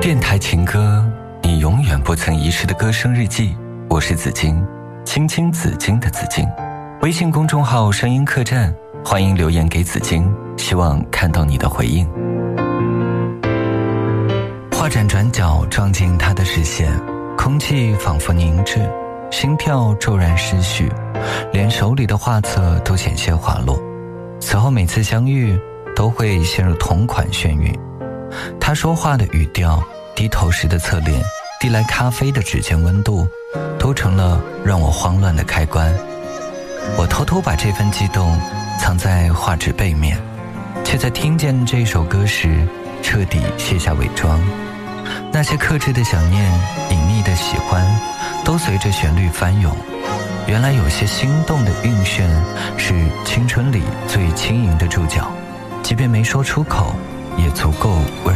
电台情歌，你永远不曾遗失的歌声日记。我是紫金，青青紫金的紫金。微信公众号声音客栈，欢迎留言给紫金，希望看到你的回应。画盏转角撞进他的视线，空气仿佛凝滞，心跳骤然失序，连手里的画册都险些滑落。此后每次相遇都会陷入同款眩晕，他说话的语调，低头时的侧脸，递来咖啡的指尖温度，都成了让我慌乱的开关。我偷偷把这份激动藏在画纸背面，却在听见这首歌时彻底卸下伪装。那些克制的想念，隐匿的喜欢，都随着旋律翻涌。原来有些心动的晕眩，是青春里最轻盈的注脚，即便没说出口，也足够温柔。